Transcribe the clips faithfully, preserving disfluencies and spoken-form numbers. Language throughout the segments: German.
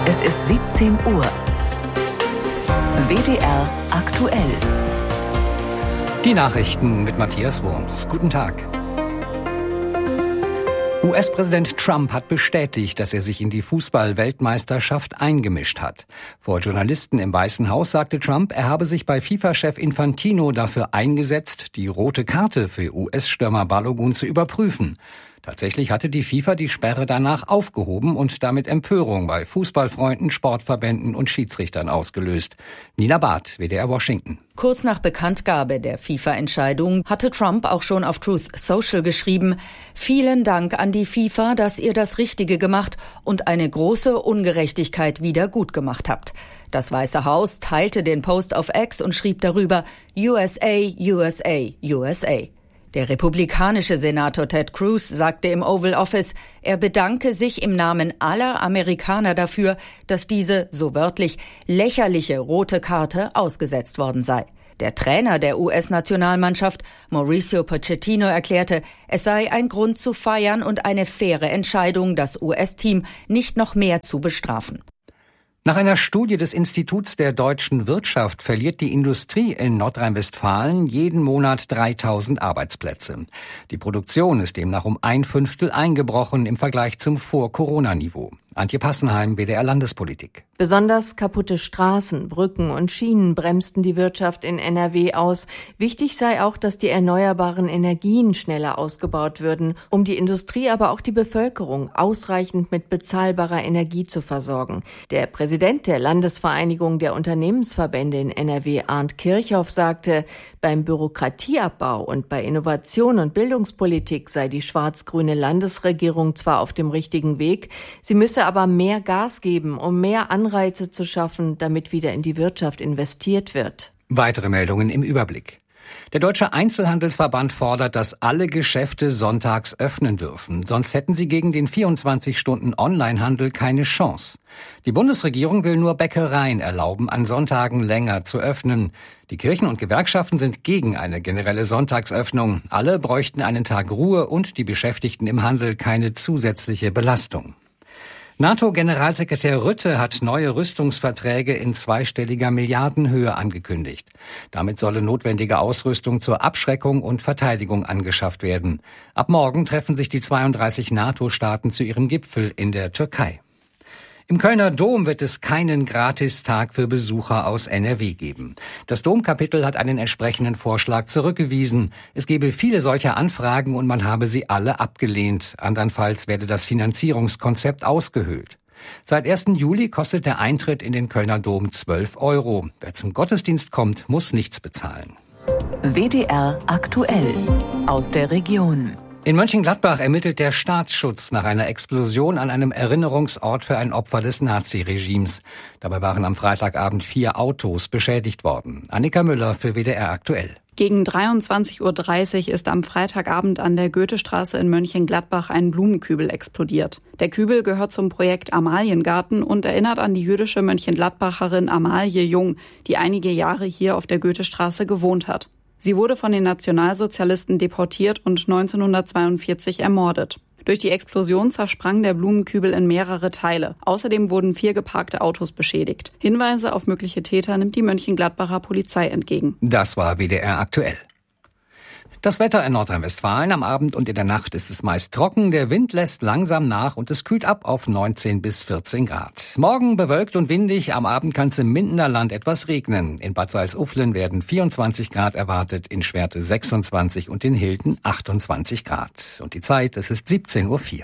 Es ist siebzehn Uhr. W D R aktuell. Die Nachrichten mit Matthias Wurms. Guten Tag. U S-Präsident Trump hat bestätigt, dass er sich in die Fußball-Weltmeisterschaft eingemischt hat. Vor Journalisten im Weißen Haus sagte Trump, er habe sich bei FIFA-Chef Infantino dafür eingesetzt, die rote Karte für U S-Stürmer Balogun zu überprüfen. Tatsächlich hatte die FIFA die Sperre danach aufgehoben und damit Empörung bei Fußballfreunden, Sportverbänden und Schiedsrichtern ausgelöst. Nina Barth, W D R Washington. Kurz nach Bekanntgabe der FIFA-Entscheidung hatte Trump auch schon auf Truth Social geschrieben: Vielen Dank an die FIFA, dass ihr das Richtige gemacht und eine große Ungerechtigkeit wieder gut gemacht habt. Das Weiße Haus teilte den Post auf X und schrieb darüber: U S A, U S A, U S A. Der republikanische Senator Ted Cruz sagte im Oval Office, er bedanke sich im Namen aller Amerikaner dafür, dass diese, so wörtlich, lächerliche rote Karte ausgesetzt worden sei. Der Trainer der U S-Nationalmannschaft, Mauricio Pochettino, erklärte, es sei ein Grund zu feiern und eine faire Entscheidung, das U S-Team nicht noch mehr zu bestrafen. Nach einer Studie des Instituts der deutschen Wirtschaft verliert die Industrie in Nordrhein-Westfalen jeden Monat dreitausend Arbeitsplätze. Die Produktion ist demnach um ein Fünftel eingebrochen im Vergleich zum Vor-Corona-Niveau. Antje Passenheim, W D R Landespolitik. Besonders kaputte Straßen, Brücken und Schienen bremsten die Wirtschaft in N R W aus. Wichtig sei auch, dass die erneuerbaren Energien schneller ausgebaut würden, um die Industrie, aber auch die Bevölkerung ausreichend mit bezahlbarer Energie zu versorgen. Der Präsident der Landesvereinigung der Unternehmensverbände in N R W, Arndt Kirchhoff, sagte, beim Bürokratieabbau und bei Innovation und Bildungspolitik sei die schwarz-grüne Landesregierung zwar auf dem richtigen Weg, sie müsse aber mehr Gas geben, um mehr Anreize zu schaffen, damit wieder in die Wirtschaft investiert wird. Weitere Meldungen im Überblick. Der Deutsche Einzelhandelsverband fordert, dass alle Geschäfte sonntags öffnen dürfen. Sonst hätten sie gegen den vierundzwanzig-Stunden-Onlinehandel keine Chance. Die Bundesregierung will nur Bäckereien erlauben, an Sonntagen länger zu öffnen. Die Kirchen und Gewerkschaften sind gegen eine generelle Sonntagsöffnung. Alle bräuchten einen Tag Ruhe und die Beschäftigten im Handel keine zusätzliche Belastung. NATO-Generalsekretär Rutte hat neue Rüstungsverträge in zweistelliger Milliardenhöhe angekündigt. Damit solle notwendige Ausrüstung zur Abschreckung und Verteidigung angeschafft werden. Ab morgen treffen sich die zweiunddreißig NATO-Staaten zu ihrem Gipfel in der Türkei. Im Kölner Dom wird es keinen Gratistag für Besucher aus N R W geben. Das Domkapitel hat einen entsprechenden Vorschlag zurückgewiesen. Es gebe viele solcher Anfragen und man habe sie alle abgelehnt. Andernfalls werde das Finanzierungskonzept ausgehöhlt. Seit ersten Juli kostet der Eintritt in den Kölner Dom zwölf Euro. Wer zum Gottesdienst kommt, muss nichts bezahlen. W D R aktuell aus der Region. In Mönchengladbach ermittelt der Staatsschutz nach einer Explosion an einem Erinnerungsort für ein Opfer des Naziregimes. Dabei waren am Freitagabend vier Autos beschädigt worden. Annika Müller für W D R aktuell. Gegen dreiundzwanzig Uhr dreißig ist am Freitagabend an der Goethestraße in Mönchengladbach ein Blumenkübel explodiert. Der Kübel gehört zum Projekt Amaliengarten und erinnert an die jüdische Mönchengladbacherin Amalie Jung, die einige Jahre hier auf der Goethestraße gewohnt hat. Sie wurde von den Nationalsozialisten deportiert und neunzehnhundertzweiundvierzig ermordet. Durch die Explosion zersprang der Blumenkübel in mehrere Teile. Außerdem wurden vier geparkte Autos beschädigt. Hinweise auf mögliche Täter nimmt die Mönchengladbacher Polizei entgegen. Das war W D R aktuell. Das Wetter in Nordrhein-Westfalen: Am Abend und in der Nacht ist es meist trocken, der Wind lässt langsam nach und es kühlt ab auf neunzehn bis vierzehn Grad. Morgen bewölkt und windig, am Abend kann es im Mindener Land etwas regnen. In Bad Salzuflen werden vierundzwanzig Grad erwartet, in Schwerte sechsundzwanzig und in Hilden achtundzwanzig Grad. Und die Zeit, es ist siebzehn Uhr vier.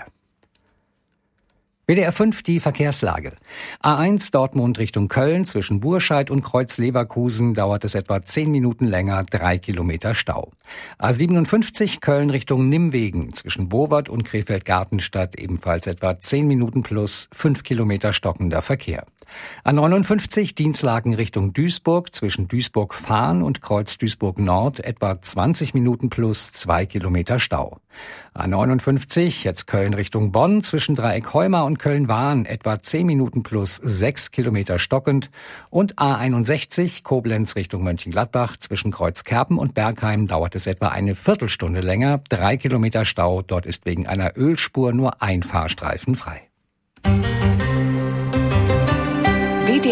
W D R fünf, die Verkehrslage. A eins Dortmund Richtung Köln, zwischen Burscheid und Kreuz-Leverkusen dauert es etwa zehn Minuten länger, drei Kilometer Stau. A siebenundfünfzig Köln Richtung Nimwegen, zwischen Bowert und Krefeld-Gartenstadt ebenfalls etwa zehn Minuten plus, fünf Kilometer stockender Verkehr. A neunundfünfzig Dienstlaken Richtung Duisburg, zwischen Duisburg-Fahn und Kreuz Duisburg-Nord etwa zwanzig Minuten plus, zwei Kilometer Stau. A neunundfünfzig, jetzt Köln Richtung Bonn, zwischen Dreieck-Heumar und Köln-Wahn etwa zehn Minuten plus, sechs Kilometer stockend. Und A einundsechzig Koblenz Richtung Mönchengladbach, zwischen Kreuzkerpen und Bergheim dauert es etwa eine Viertelstunde länger, drei Kilometer Stau, dort ist wegen einer Ölspur nur ein Fahrstreifen frei.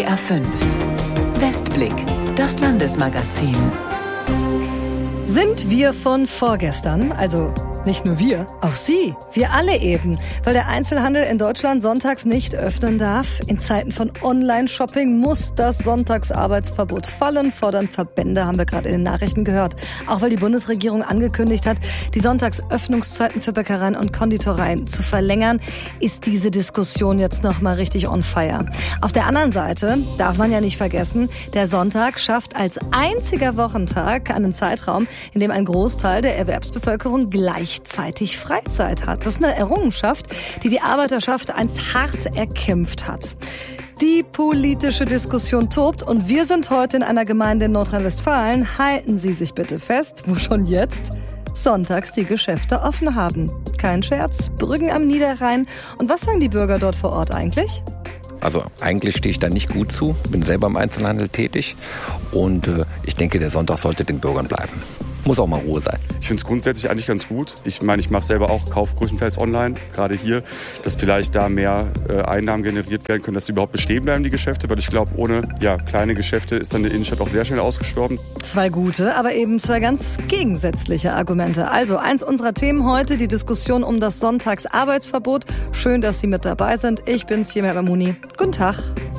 W D R fünf. Westblick, das Landesmagazin. Sind wir von vorgestern, also nicht nur wir, auch Sie, wir alle eben, weil der Einzelhandel in Deutschland sonntags nicht öffnen darf. In Zeiten von Online-Shopping muss das Sonntagsarbeitsverbot fallen, fordern Verbände, haben wir gerade in den Nachrichten gehört. Auch weil die Bundesregierung angekündigt hat, die Sonntagsöffnungszeiten für Bäckereien und Konditoreien zu verlängern, ist diese Diskussion jetzt nochmal richtig on fire. Auf der anderen Seite darf man ja nicht vergessen, der Sonntag schafft als einziger Wochentag einen Zeitraum, in dem ein Großteil der Erwerbsbevölkerung gleich gleichzeitig Freizeit hat. Das ist eine Errungenschaft, die die Arbeiterschaft einst hart erkämpft hat. Die politische Diskussion tobt und wir sind heute in einer Gemeinde in Nordrhein-Westfalen. Halten Sie sich bitte fest, wo schon jetzt sonntags die Geschäfte offen haben. Kein Scherz, Brüggen am Niederrhein. Und was sagen die Bürger dort vor Ort eigentlich? Also eigentlich stehe ich da nicht gut zu, bin selber im Einzelhandel tätig und äh, ich denke, der Sonntag sollte den Bürgern bleiben. Muss auch mal Ruhe sein. Ich finde es grundsätzlich eigentlich ganz gut. Ich meine, ich mache selber auch Kauf größtenteils online, gerade hier, dass vielleicht da mehr äh, Einnahmen generiert werden können, dass sie überhaupt bestehen bleiben, die Geschäfte. Weil ich glaube, ohne ja, kleine Geschäfte ist dann eine Innenstadt auch sehr schnell ausgestorben. Zwei gute, aber eben zwei ganz gegensätzliche Argumente. Also eins unserer Themen heute, die Diskussion um das Sonntagsarbeitsverbot. Schön, dass Sie mit dabei sind. Ich bin's, Jemima Mamuni. Guten Tag.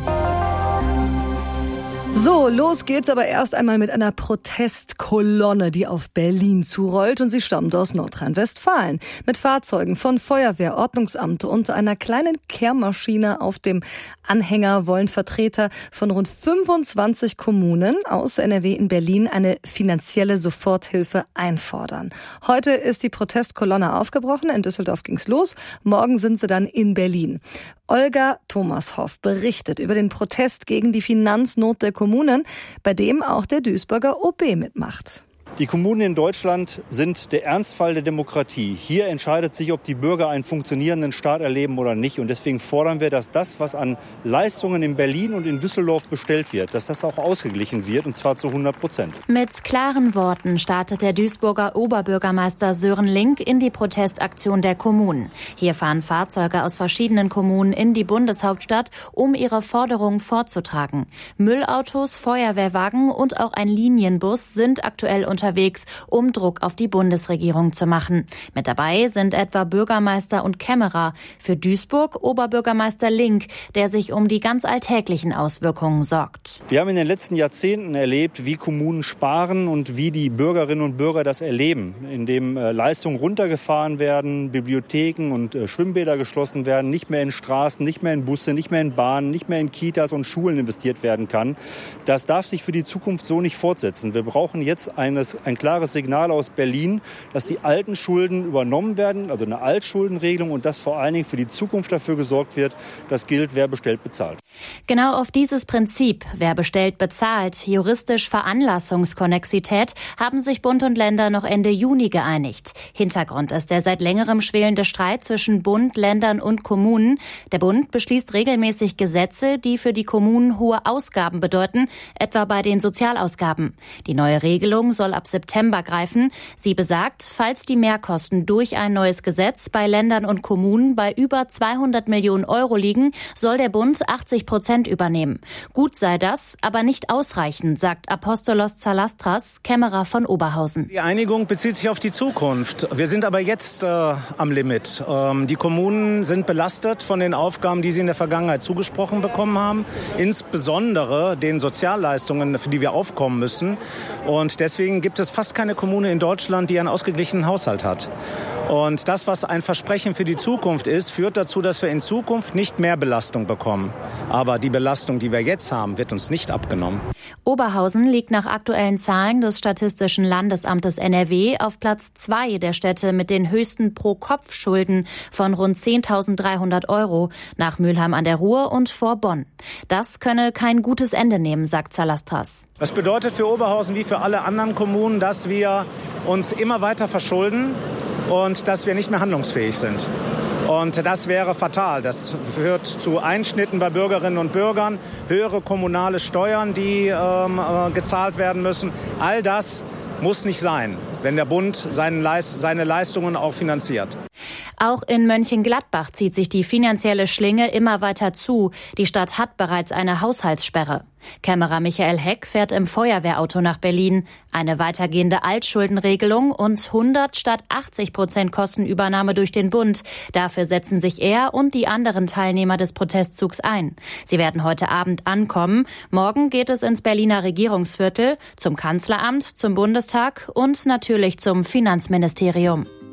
So, los geht's aber erst einmal mit einer Protestkolonne, die auf Berlin zurollt und sie stammt aus Nordrhein-Westfalen. Mit Fahrzeugen von Feuerwehr, Ordnungsamt und einer kleinen Kehrmaschine auf dem Anhänger wollen Vertreter von rund fünfundzwanzig Kommunen aus N R W in Berlin eine finanzielle Soforthilfe einfordern. Heute ist die Protestkolonne aufgebrochen, in Düsseldorf ging's los, morgen sind sie dann in Berlin. Olga Thomashoff berichtet über den Protest gegen die Finanznot der Kommunen, bei dem auch der Duisburger O B mitmacht. Die Kommunen in Deutschland sind der Ernstfall der Demokratie. Hier entscheidet sich, ob die Bürger einen funktionierenden Staat erleben oder nicht. Und deswegen fordern wir, dass das, was an Leistungen in Berlin und in Düsseldorf bestellt wird, dass das auch ausgeglichen wird, und zwar zu hundert Prozent. Mit klaren Worten startet der Duisburger Oberbürgermeister Sören Link in die Protestaktion der Kommunen. Hier fahren Fahrzeuge aus verschiedenen Kommunen in die Bundeshauptstadt, um ihre Forderungen vorzutragen. Müllautos, Feuerwehrwagen und auch ein Linienbus sind aktuell unter unterwegs, um Druck auf die Bundesregierung zu machen. Mit dabei sind etwa Bürgermeister und Kämmerer. Für Duisburg Oberbürgermeister Link, der sich um die ganz alltäglichen Auswirkungen sorgt. Wir haben in den letzten Jahrzehnten erlebt, wie Kommunen sparen und wie die Bürgerinnen und Bürger das erleben, indem äh, Leistungen runtergefahren werden, Bibliotheken und äh, Schwimmbäder geschlossen werden, nicht mehr in Straßen, nicht mehr in Busse, nicht mehr in Bahnen, nicht mehr in Kitas und Schulen investiert werden kann. Das darf sich für die Zukunft so nicht fortsetzen. Wir brauchen jetzt eines ein klares Signal aus Berlin, dass die alten Schulden übernommen werden, also eine Altschuldenregelung, und dass vor allen Dingen für die Zukunft dafür gesorgt wird, dass gilt, wer bestellt, bezahlt. Genau auf dieses Prinzip, wer bestellt, bezahlt, juristisch Veranlassungskonnexität, haben sich Bund und Länder noch Ende Juni geeinigt. Hintergrund ist der seit längerem schwelende Streit zwischen Bund, Ländern und Kommunen. Der Bund beschließt regelmäßig Gesetze, die für die Kommunen hohe Ausgaben bedeuten, etwa bei den Sozialausgaben. Die neue Regelung soll ab September greifen. Sie besagt, falls die Mehrkosten durch ein neues Gesetz bei Ländern und Kommunen bei über zweihundert Millionen Euro liegen, soll der Bund achtzig Prozent übernehmen. Gut sei das, aber nicht ausreichend, sagt Apostolos Zalastras, Kämmerer von Oberhausen. Die Einigung bezieht sich auf die Zukunft. Wir sind aber jetzt äh, am Limit. Ähm, die Kommunen sind belastet von den Aufgaben, die sie in der Vergangenheit zugesprochen bekommen haben, insbesondere den Sozialleistungen, für die wir aufkommen müssen. Und deswegen gibt es fast keine Kommune in Deutschland, die einen ausgeglichenen Haushalt hat. Und das, was ein Versprechen für die Zukunft ist, führt dazu, dass wir in Zukunft nicht mehr Belastung bekommen. Aber die Belastung, die wir jetzt haben, wird uns nicht abgenommen. Oberhausen liegt nach aktuellen Zahlen des Statistischen Landesamtes N R W auf Platz zwei der Städte mit den höchsten Pro-Kopf-Schulden von rund zehntausenddreihundert Euro, nach Mülheim an der Ruhr und vor Bonn. Das könne kein gutes Ende nehmen, sagt Zalastras. Das bedeutet für Oberhausen wie für alle anderen Kommunen, dass wir uns immer weiter verschulden und dass wir nicht mehr handlungsfähig sind. Und das wäre fatal. Das führt zu Einschnitten bei Bürgerinnen und Bürgern, höhere kommunale Steuern, die ähm, äh, gezahlt werden müssen. All das muss nicht sein, wenn der Bund seinen Leist- seine Leistungen auch finanziert. Auch in Mönchengladbach zieht sich die finanzielle Schlinge immer weiter zu. Die Stadt hat bereits eine Haushaltssperre. Kämmerer Michael Heck fährt im Feuerwehrauto nach Berlin. Eine weitergehende Altschuldenregelung und hundert statt achtzig Prozent Kostenübernahme durch den Bund. Dafür setzen sich er und die anderen Teilnehmer des Protestzugs ein. Sie werden heute Abend ankommen. Morgen geht es ins Berliner Regierungsviertel, zum Kanzleramt, zum Bundestag und natürlich zum Finanzministerium.